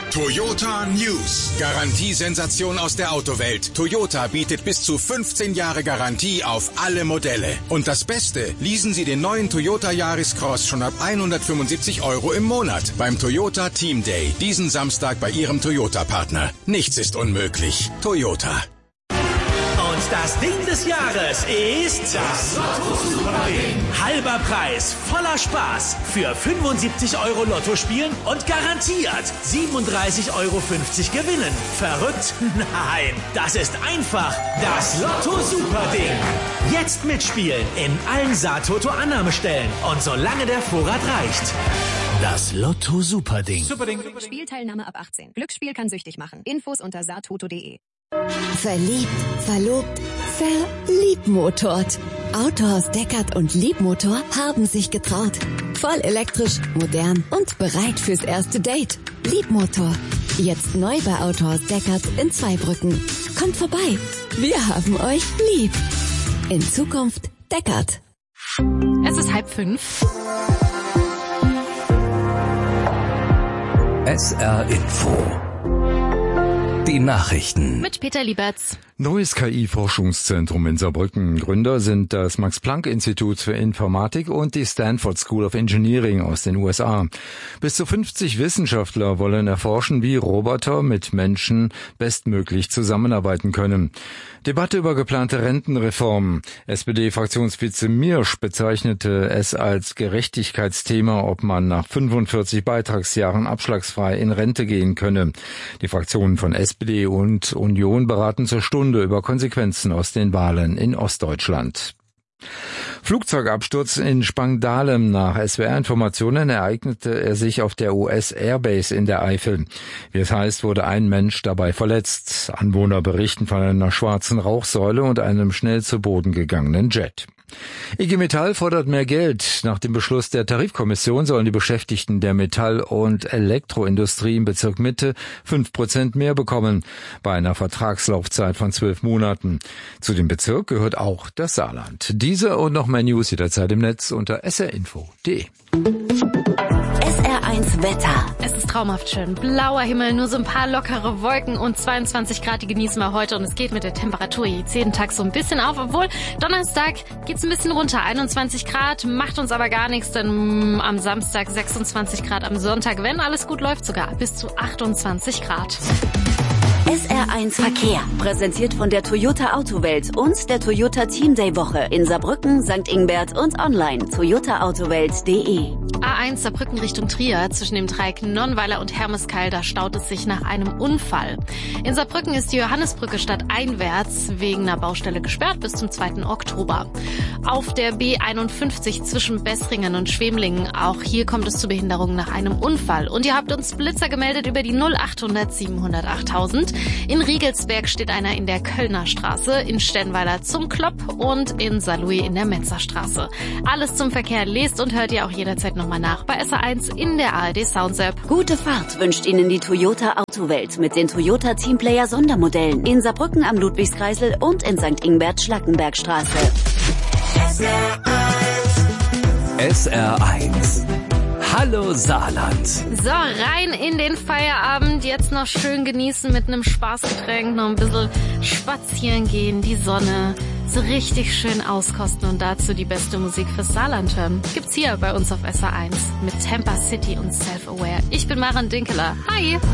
Toyota News. Garantiesensation aus der Autowelt. Toyota bietet bis zu 15 Jahre Garantie auf alle Modelle. Und das Beste, leasen Sie den neuen Toyota Yaris Cross schon ab 175 € im Monat beim Toyota Team Day. Diesen Samstag bei Ihrem Toyota-Partner. Nichts ist unmöglich. Toyota. Und das Ding des Jahres ist das Lotto-Super-Ding. Halber Preis, voller Spaß. Für 75 € Lotto spielen und garantiert 37,50 € gewinnen. Verrückt? Nein, das ist einfach das Lotto-Super-Ding. Jetzt mitspielen in allen Saattoto-Annahmestellen und solange der Vorrat reicht. Das Lotto-Super-Ding. Spielteilnahme ab 18. Glücksspiel kann süchtig machen. Infos unter saattoto.de. Verliebt, verlobt, verliebmotort. Autohaus Deckert und Liebmotor haben sich getraut. Voll elektrisch, modern und bereit fürs erste Date. Liebmotor. Jetzt neu bei Autohaus Deckert in Zweibrücken. Kommt vorbei. Wir haben euch lieb. In Zukunft Deckert. Es ist 4:30. SR Info. Die Nachrichten. Mit Peter Lieberts. Neues KI-Forschungszentrum in Saarbrücken. Gründer sind das Max-Planck-Institut für Informatik und die Stanford School of Engineering aus den USA. Bis zu 50 Wissenschaftler wollen erforschen, wie Roboter mit Menschen bestmöglich zusammenarbeiten können. Debatte über geplante Rentenreform. SPD-Fraktionsvize Miersch bezeichnete es als Gerechtigkeitsthema, ob man nach 45 Beitragsjahren abschlagsfrei in Rente gehen könne. Die Fraktionen von SPD und Union beraten zur Stunde über Konsequenzen aus den Wahlen in Ostdeutschland. Flugzeugabsturz in Spangdahlem. Nach SWR-Informationen ereignete er sich auf der US-Airbase in der Eifel. Wie es heißt, wurde ein Mensch dabei verletzt. Anwohner berichten von einer schwarzen Rauchsäule und einem schnell zu Boden gegangenen Jet. IG Metall fordert mehr Geld. Nach dem Beschluss der Tarifkommission sollen die Beschäftigten der Metall- und Elektroindustrie im Bezirk Mitte 5% mehr bekommen, bei einer Vertragslaufzeit von 12 Monaten. Zu dem Bezirk gehört auch das Saarland. Diese und noch mehr News jederzeit im Netz unter srinfo.de. SR1 Wetter. Es ist traumhaft schön. Blauer Himmel, nur so ein paar lockere Wolken und 22 Grad, die genießen wir heute. Und es geht mit der Temperatur jeden Tag so ein bisschen auf, obwohl Donnerstag geht's ein bisschen runter. 21 Grad, macht uns aber gar nichts, denn am Samstag 26 Grad, am Sonntag, wenn alles gut läuft, sogar bis zu 28 Grad. SR1 Verkehr, präsentiert von der Toyota Autowelt und der Toyota Team Day Woche in Saarbrücken, St. Ingbert und online toyotaautowelt.de. A1 Saarbrücken Richtung Trier, zwischen dem Dreieck Nonnweiler und Hermeskeil, da staut es sich nach einem Unfall. In Saarbrücken ist die Johannesbrücke stadteinwärts wegen einer Baustelle gesperrt bis zum 2. Oktober. Auf der B51 zwischen Bessringen und Schwemlingen, auch hier kommt es zu Behinderungen nach einem Unfall. Und ihr habt uns Blitzer gemeldet über die 0800 700 8000. In Riegelsberg steht einer in der Kölner Straße, in Stenweiler zum Klopp und in Saarlouis in der Metzerstraße. Alles zum Verkehr lest und hört ihr auch jederzeit nochmal nach bei SR1 in der ARD Sounds App. Gute Fahrt wünscht Ihnen die Toyota Autowelt mit den Toyota Teamplayer Sondermodellen in Saarbrücken am Ludwigskreisel und in St. Ingbert Schlackenbergstraße. SR1. Hallo Saarland. So, rein in den Feierabend. Jetzt noch schön genießen mit einem Spaßgetränk, noch ein bisschen spazieren gehen, die Sonne so richtig schön auskosten und dazu die beste Musik fürs Saarland hören. Gibt's hier bei uns auf SR1 mit Tampa City und Self-Aware. Ich bin Maren Dinkeler. Hi!